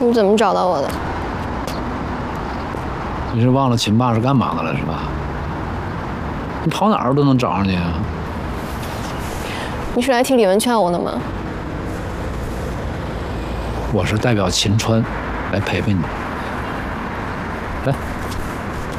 你怎么找到我的？ 你是忘了秦爸是干嘛的了是吧？你跑哪儿都能找上你啊！ 你是来听李文劝我的吗？ 我是代表秦川来陪陪你。来。